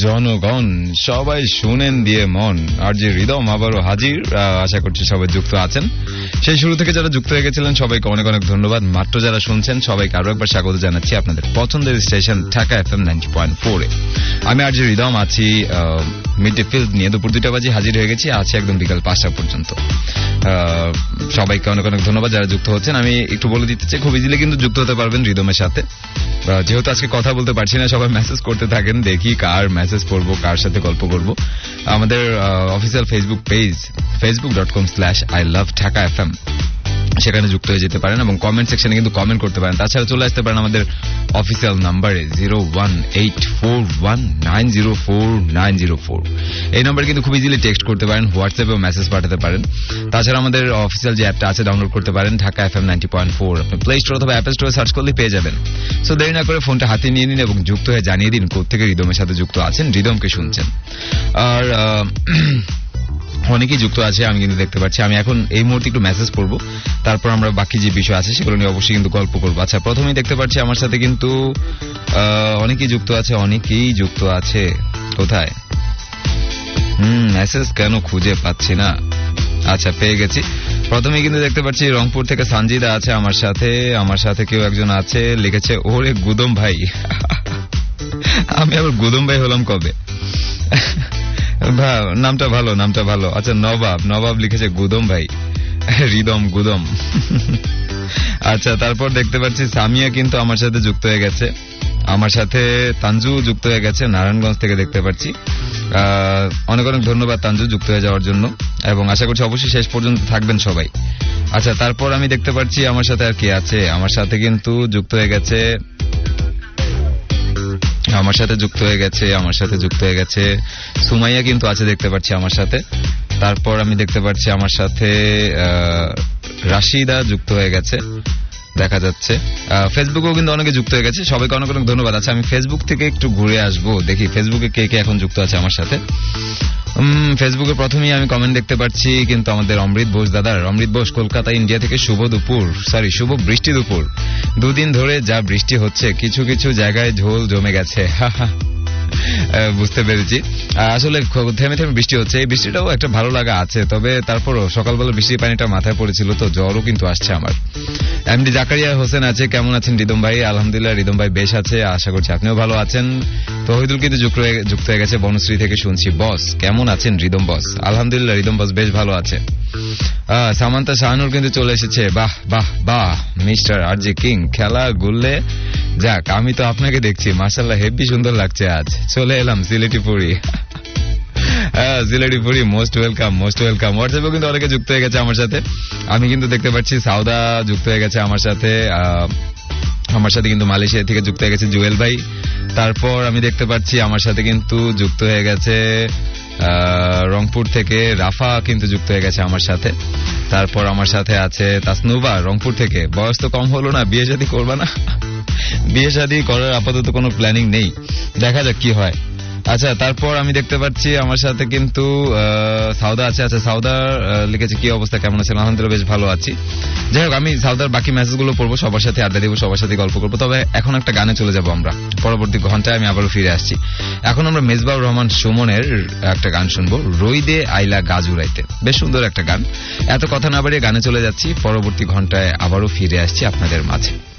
জনগণ সবাই শুনেন দিয়ে মন, আর যে হৃদম আবারও হাজির। আশা করছি সবাই যুক্ত আছেন। সেই শুরু থেকে যারা যুক্ত হয়ে গেছিলেন সবাইকে অনেক অনেক ধন্যবাদ। মাত্র যারা শুনছেন সবাইকে আরো একবার স্বাগত জানাচ্ছি আপনাদের পছন্দের স্টেশন ঢাকা FM 90.4 এ। আমি আর যে হৃদম আছি মিড ডে ফিল্ড নিয়ে। দুপুর 2টা বাজে হাজির হয়ে গেছি, আছে একদম বিকাল 5টা পর্যন্ত। সবাইকে অনেক অনেক ধন্যবাদ যারা যুক্ত হচ্ছেন। আমি একটু বলে দিতে চাই, খুব ইজিলি কিন্তু যুক্ত হতে পারবেন হৃদমের সাথে। যেহেতু আজকে কথা বলতে পারছি না, সবাই মেসেজ করতে থাকেন, দেখি কার মেসেজ পড়বো, কার সাথে গল্প করব। আমাদের অফিসিয়াল ফেসবুক পেজ facebook.com/iloveDhakaFM, সেখানে যুক্ত হয়ে যেতে পারেন এবং কমেন্ট সেকশনে কিন্তু কমেন্ট করতে পারেন। তাছাড়া চলে আসতে পারেন আমাদের অফিসিয়াল নাম্বারে 01841904904। এই নাম্বারে কিন্তু খুব ইজিলি টেক্সট করতে পারেন, হোয়াটসঅ্যাপেও মেসেজ পাঠাতে পারেন। তাছাড়া আমাদের অফিসিয়াল যে অ্যাপটা আছে ডাউনলোড করতে পারেন, ঢাকা FM 90.4। আপনি প্লে স্টোর অথবা অ্যাপল স্টোরে সার্চ করলে পেয়ে যাবেন। সো দেরি না করে ফোনটা হাতে নিয়ে নিন এবং যুক্ত হয়ে জানিয়ে দিন কোত্থেকে হৃদমের সাথে যুক্ত আছেন, হৃদমকে শুনছেন। আর অনেকেই যুক্ত আছে আমি কিন্তু দেখতে পাচ্ছি। আমি এখন এই মুহূর্তে একটু মেসেজ করবো, তারপর আমরা বাকি যে বিষয় আছে সেগুলো নিয়ে অবশ্যই কিন্তু গল্প করবো। আচ্ছা, প্রথমেই দেখতে পাচ্ছি আমার সাথে কিন্তু অনেকেই যুক্ত আছে। কোথায় মেসেজ কেন খুঁজে পাচ্ছি না? আচ্ছা, পেয়ে গেছি। প্রথমেই কিন্তু দেখতে পাচ্ছি রংপুর থেকে সানজিদা আছে আমার সাথে কেউ একজন আছে, লিখেছে ওরে গুদম ভাই। আমি আবার গুদম ভাই হলাম কবে? নামটা ভালো। আচ্ছা, নবাব লিখেছে গুদম ভাই, হৃদম গুদম। আচ্ছা, তারপর দেখতে পাচ্ছি সামিয়া কিন্তু আমার সাথে যুক্ত হয়ে গেছে, আমার সাথে তানজু যুক্ত হয়ে গেছে নারায়ণগঞ্জ থেকে দেখতে পাচ্ছি। অনেক অনেক ধন্যবাদ তানজু যুক্ত হয়ে যাওয়ার জন্য, এবং আশা করছি অবশ্যই শেষ পর্যন্ত থাকবেন সবাই। আচ্ছা, তারপর আমি দেখতে পাচ্ছি আমার সাথে আর কি আছে, আমার সাথে কিন্তু যুক্ত হয়ে গেছে সুমাইয়া কিন্তু আছে দেখতে পাচ্ছি আমার সাথে। তারপর আমি দেখতে পাচ্ছি আমার সাথে রাশিদা যুক্ত হয়ে গেছে দেখা যাচ্ছে। ফেসবুকেও কিন্তু অনেকে যুক্ত হয়ে গেছে, সবাইকে অনেক অনেক ধন্যবাদ। আচ্ছা, আমি ফেসবুক থেকে একটু ঘুরে আসবো, দেখি ফেসবুকে কে কে এখন যুক্ত আছে আমার সাথে। ফেসবুকে প্রথমেই আমি কমেন্ট দেখতে পাচ্ছি কিন্তু আমাদের অমৃত বোস কলকাতা ইন্ডিয়া থেকে শুভ বৃষ্টি দুপুর। 2 দিন ধরে যা বৃষ্টি হচ্ছে, কিছু কিছু জায়গায় ঝোল জমে গেছে। বুঝতে পেরেছি। আসলে থেমে থেমে বৃষ্টি হচ্ছে, এই বৃষ্টিটাও একটা ভালো লাগা আছে, তবে তারপরও সকালবেলা বৃষ্টির পানিটা মাথায় পড়েছিল তো জ্বরও কিন্তু আসছে আমার। এমডি জাকারিয়া হোসেন আছে, কেমন আছেন হৃদম ভাই? আলহামদুলিল্লাহ, হৃদম ভাই বেশ আছে, আশা করছি আপনিও ভালো আছেন। তহিদুল কিন্তু যুক্ত হয়ে গেছে বনশ্রী থেকে, শুনছি। বস কেমন আছেন হৃদম বস? আলহামদুলিল্লাহ, হৃদম বস বেশ ভালো আছে। সামান্তা শাহানুর কিন্তু চলে এসেছে, বাহ মিস্টার আরজে কিং, খেলা গুললে যাক, আমি তো আপনাকে দেখছি, মাশাআল্লাহ হেভি সুন্দর লাগছে আজ। চলে এলাম সিলেটি পুরি। Most welcome. হোয়াটসঅ্যাপে কিন্তু অনেকে যুক্ত হয়ে গেছে আমার সাথে। আমি কিন্তু দেখতে পাচ্ছি সাউদা যুক্ত হয়ে গেছে আমার সাথে কিন্তু মালয়েশিয়া থেকে যুক্ত হয়ে গেছে জুয়েল ভাই। তারপর আমি দেখতে পাচ্ছি আমার সাথে কিন্তু যুক্ত হয়ে গেছে রংপুর থেকে রাফা কিন্তু যুক্ত হয়ে গেছে আমার সাথে। তারপর আমার সাথে আছে তাসনুবা রংপুর থেকে। বয়স তো কম হলো না, বিয়ে শাদী করবা না? বিয়ে শাদী করার আপাতত কোনো প্ল্যানিং নেই, দেখা যাক কি হয়। আচ্ছা, তারপর আমি দেখতে পাচ্ছি আমার সাথে কিন্তু সাউদা আছে। আচ্ছা, সাউদা লিখেছে কি অবস্থা, কেমন আছেন? আলহামদুলিল্লাহ বেশ ভালো আছি। যাই হোক, আমি সাউদার বাকি মেসেজগুলো পড়বো, সবার সাথে আড্ডা দেবো, সবার সাথে গল্প করবো। তবে এখন একটা গানে চলে যাবো আমরা, পরবর্তী ঘন্টায় আমি আবারও ফিরে আসছি। এখন আমরা মেজবাউর রহমান সুমনের একটা গান শুনবো, রইদে আইলা গাজুরাইতে। বেশ সুন্দর একটা গান। এত কথা না বাড়িয়ে গানে চলে যাচ্ছি, পরবর্তী ঘন্টায় আবারও ফিরে আসছি আপনাদের মাঝে।